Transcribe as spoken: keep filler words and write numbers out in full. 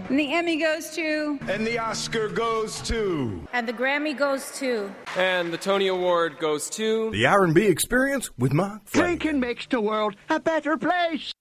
And the Emmy goes to... And the Oscar goes to... And the Grammy goes to... And the Tony Award goes to... The R and B Experience with Mark Flair. Drinking makes the world a better place.